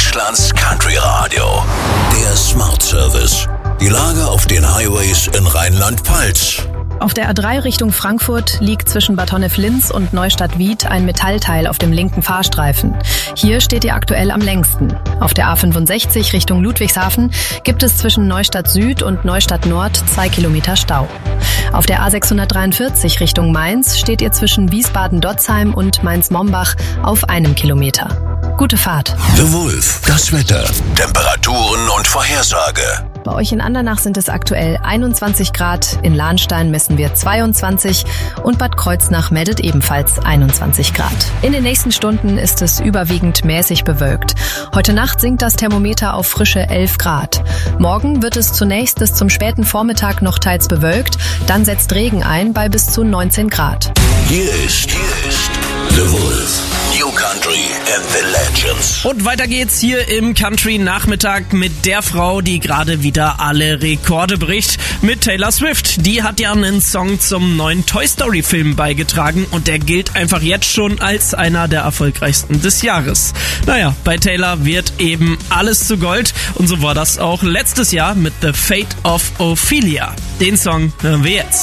Deutschlands Country Radio. Der Smart Service. Die Lage auf den Highways in Rheinland-Pfalz. Auf der A3 Richtung Frankfurt liegt zwischen Bad Honnef-Linz und Neustadt-Wied ein Metallteil auf dem linken Fahrstreifen. Hier steht ihr aktuell am längsten. Auf der A65 Richtung Ludwigshafen gibt es zwischen Neustadt Süd und Neustadt Nord 2 Kilometer Stau. Auf der A643 Richtung Mainz steht ihr zwischen Wiesbaden-Dotzheim und Mainz-Mombach auf 1 Kilometer. Gute Fahrt. The Wolf, das Wetter, Temperaturen und Vorhersage. Bei euch in Andernach sind es aktuell 21 Grad, in Lahnstein messen wir 22 und Bad Kreuznach meldet ebenfalls 21 Grad. In den nächsten Stunden ist es überwiegend mäßig bewölkt. Heute Nacht sinkt das Thermometer auf frische 11 Grad. Morgen wird es zunächst bis zum späten Vormittag noch teils bewölkt, dann setzt Regen ein bei bis zu 19 Grad. Hier ist The Wolf. New Country and the Legends. Und weiter geht's hier im Country-Nachmittag mit der Frau, die gerade wieder alle Rekorde bricht, mit Taylor Swift. Die hat ja einen Song zum neuen Toy Story-Film beigetragen und der gilt einfach jetzt schon als einer der erfolgreichsten des Jahres. Naja, bei Taylor wird eben alles zu Gold und so war das auch letztes Jahr mit The Fate of Ophelia. Den Song hören wir jetzt.